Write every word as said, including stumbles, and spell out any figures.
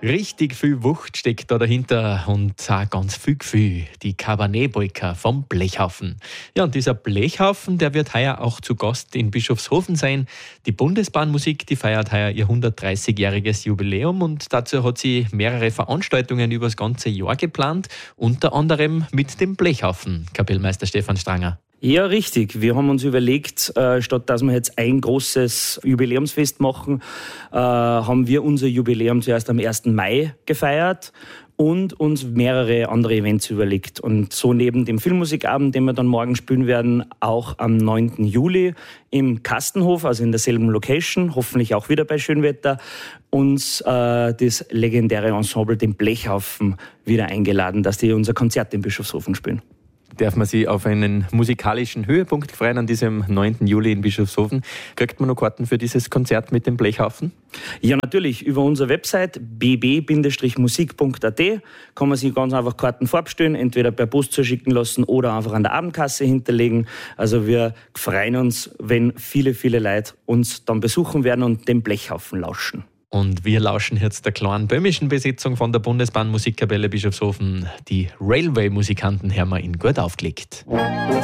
Richtig viel Wucht steckt da dahinter und auch ganz viel Gefühl. Die Cabernet-Polka vom Blechhaufen. Ja, und dieser Blechhaufen, der wird heuer auch zu Gast in Bischofshofen sein. Die Bundesbahnmusik, die feiert heuer ihr hundertdreißigjähriges Jubiläum und dazu hat sie mehrere Veranstaltungen über das ganze Jahr geplant, unter anderem mit dem Blechhaufen. Kapellmeister Stefan Stranger. Ja, richtig. Wir haben uns überlegt, äh, statt dass wir jetzt ein großes Jubiläumsfest machen, äh, haben wir unser Jubiläum zuerst am ersten Mai gefeiert und uns mehrere andere Events überlegt. Und so neben dem Filmmusikabend, den wir dann morgen spielen werden, auch am neunten Juli im Kastenhof, also in derselben Location, hoffentlich auch wieder bei Schönwetter, uns äh, das legendäre Ensemble, den Blechhaufen, wieder eingeladen, dass die unser Konzert in Bischofshofen spielen. Darf man sich auf einen musikalischen Höhepunkt freuen an diesem neunten Juli in Bischofshofen? Kriegt man noch Karten für dieses Konzert mit dem Blechhaufen? Ja, natürlich. Über unsere Website b b musik punkt a t kann man sich ganz einfach Karten vorbestellen, entweder per Post zuschicken lassen oder einfach an der Abendkasse hinterlegen. Also wir freuen uns, wenn viele, viele Leute uns dann besuchen werden und den Blechhaufen lauschen. Und wir lauschen jetzt der kleinen böhmischen Besetzung von der Bundesbahn Musikkapelle Bischofshofen. Die Railway-Musikanten haben wir in gut aufgelegt.